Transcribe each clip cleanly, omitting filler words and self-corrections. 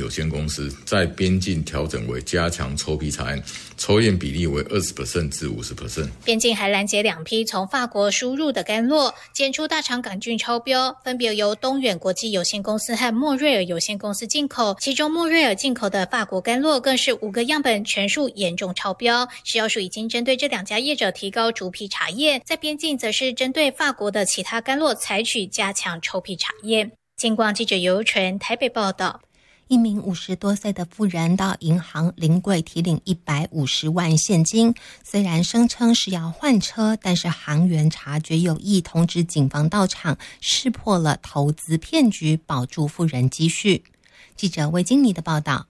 有限公司在边境调整为加强抽批查验，抽验比例为 20% 至 50%。 边境还拦截2批从法国输入的甘酪，检出大肠杆菌超标，分别由东远国际有限公司和莫瑞尔有限公司进口，其中莫瑞尔进口的法国甘酪更是5个样本全数严重超标。食药署已经针对这2家业者提高逐批查验，在边境则是针对法国的其他甘酪采取加强抽批查验。金广记者尤纯台北报道。 一名50多岁的妇人到银行临柜提领150万现金，虽然声称是要换车，但是行员察觉有异，通知警方到场，识破了投资骗局，保住妇人积蓄。记者魏金妮的报道。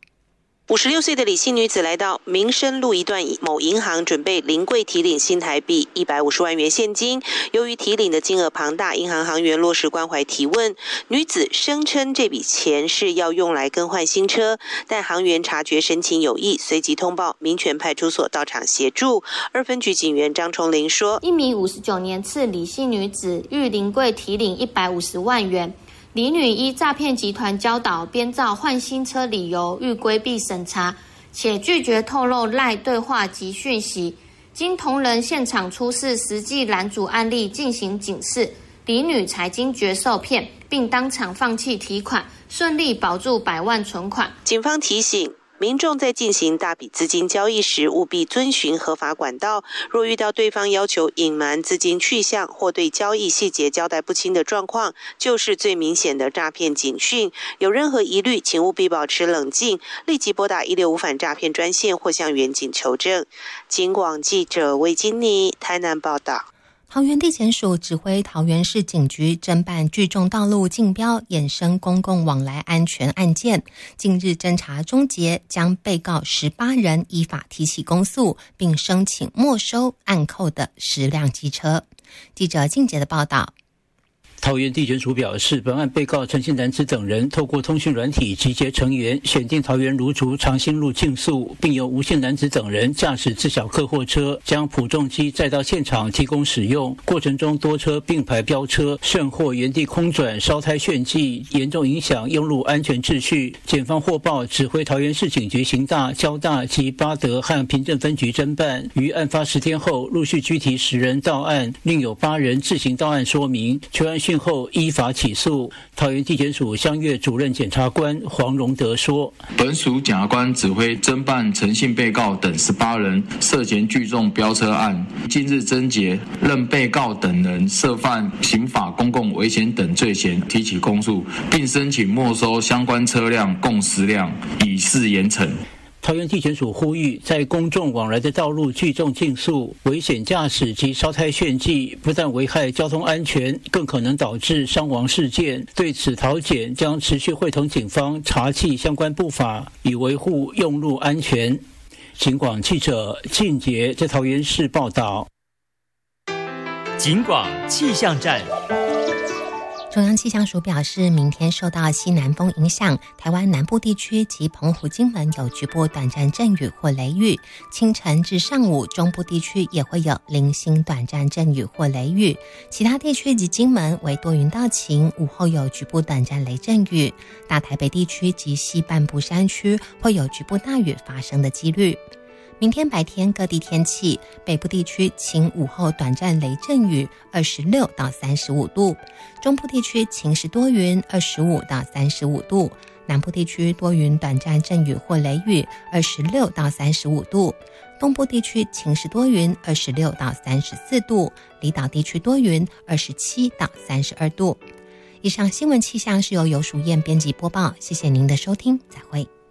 56岁的李姓女子来到民生路一段某银行，准备临柜提领新台币150万元现金。由于提领的金额庞大，银行行员落实关怀提问，女子声称这笔钱是要用来更换新车，但行员察觉神情有异，随即通报民权派出所到场协助。2分局警员张崇林说， 一名59年次李姓女子欲临柜提领150万元。李女依诈骗集团教导，编造换新车理由，欲规避审查，且拒绝透露赖对话及讯息。经同仁现场出示实际拦阻案例进行警示，李女才惊觉受骗，并当场放弃提款，顺利保住100万存款。 警方提醒民众在进行大笔资金交易时，务必遵循合法管道。若遇到对方要求隐瞒资金去向或对交易细节交代不清的状况，就是最明显的诈骗警讯。有任何疑虑，请务必保持冷静，立即拨打165反诈骗专线或向员警求证。警广记者魏金妮台南报道。 桃园地检署指挥桃园市警局侦办聚众道路竞标衍生公共往来安全案件，近日侦查终结，将被告18人依法提起公诉，并申请没收按扣的10辆机车。记者静杰的报道。 桃园地检署表示，本案被告陈姓男子等人透过通讯软体集结成员，选定桃园芦竹长兴路竞速，并由吴姓男子等人驾驶自小客货车将莆重机载到现场提供使用，过程中多车并排飙车，甚或原地空转烧胎炫技，严重影响用路安全秩序。检方获报指挥桃园市警局刑大、交大及八德和平镇分局侦办，于案发10天后陆续拘提10人到案，另有8人自行到案说明，全案讯后依法起诉。桃园地检署香月主任检察官黄荣德说， 本署检察官指挥侦办陈姓被告等18人涉嫌聚众飙车案，近日侦结，认被告等人涉犯刑法公共危险等罪嫌，提起公诉，并申请没收相关车辆共10辆，以示严惩。 桃园地检署呼吁，在公众往来的道路聚众竞速、危险驾驶及烧胎炫技，不但危害交通安全，更可能导致伤亡事件。对此，桃检将持续会同警方查缉相关部法，以维护用路安全。警广记者静杰在桃园市报道。 警广气象站。 中央气象署表示，明天受到西南风影响，台湾南部地区及澎湖、金门有局部短暂阵雨或雷雨，清晨至上午中部地区也会有零星短暂阵雨或雷雨，其他地区及金门为多云到晴，午后有局部短暂雷阵雨，大台北地区及西半部山区会有局部大雨发生的几率。明天白天各地天气，北部地区晴，午后短暂雷阵雨，26到35度；中部地区晴时多云，25到35度；南部地区多云短暂阵雨或雷雨，26到35度；东部地区晴时多云，26到34度；离岛地区多云，27到32度。以上新闻气象是由游淑燕编辑播报，谢谢您的收听，再会。